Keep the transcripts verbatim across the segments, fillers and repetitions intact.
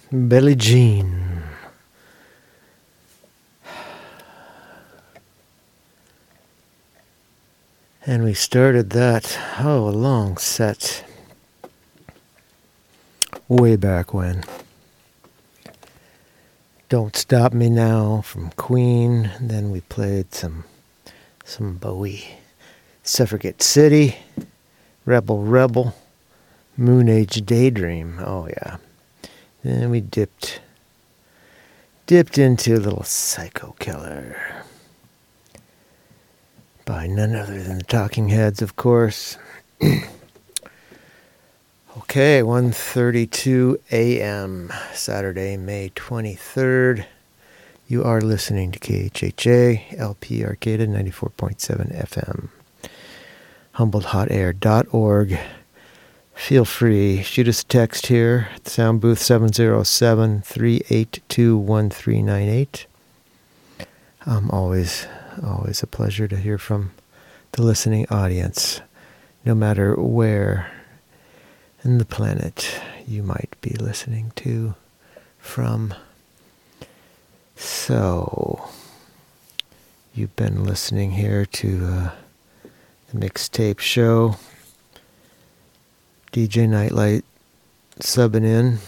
Billie Jean. And we started that, oh, a long set. Way back when. Don't Stop Me Now from Queen. And then we played some some Bowie. Suffragette City. Rebel Rebel. Moon Age Daydream. Oh yeah. Then we dipped dipped into a little Psycho Killer. By none other than the Talking Heads, of course. Okay, one thirty-two a.m. Saturday, May twenty-third. You are listening to K H H A, L P Arcata, ninety-four point seven F M. humboldt hot air dot org. Feel free, shoot us a text here at the sound booth, seven oh seven, three eight two, one three nine eight. Um, always, always a pleasure to hear from the listening audience, no matter where in the planet you might be listening to from. So, you've been listening here to uh, the Mixtape Show. D J Nightlight subbing in.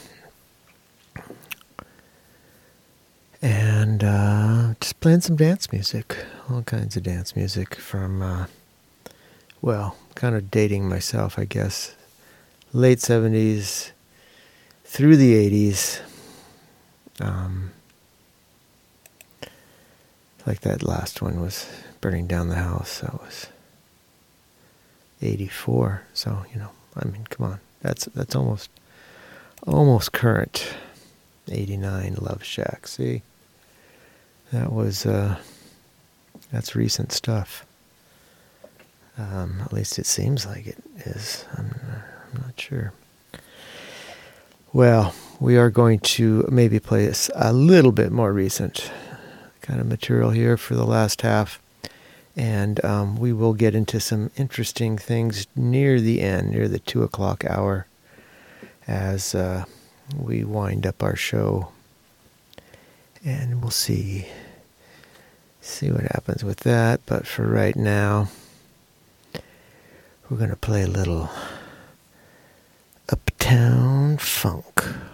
And uh, just playing some dance music. All kinds of dance music from, uh, well, kind of dating myself, I guess. Late seventies through the eighties. Um, like that last one was Burning Down the House. That was eighty-four. So, you know, I mean, come on. That's that's almost almost current. eighty-nine Love Shack. See? That was, uh, that's recent stuff. Um, at least it seems like it is. I'm, I'm not sure. Well, we are going to maybe play this a little bit more recent kind of material here for the last half. And um, we will get into some interesting things near the end, near the two o'clock hour, as uh, we wind up our show. And we'll see, see what happens with that. But for right now, we're going to play a little Uptown Funk.